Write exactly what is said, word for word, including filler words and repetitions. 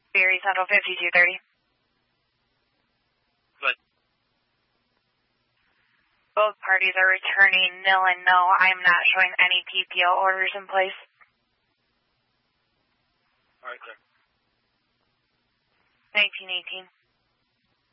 Berry Central fifty-two thirty. Good. Both parties are returning nil and no. I'm not showing any P P O orders in place. All right, clear. nineteen eighteen.